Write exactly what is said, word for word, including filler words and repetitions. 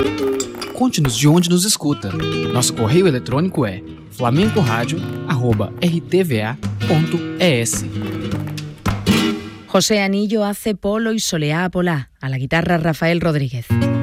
Conte-nos de onde nos escuta. Nosso correio eletrônico é flamencoradio arroba r t v a ponto e s. José Anillo hace Polo y Soleá a Polá, a la guitarra Rafael Rodríguez.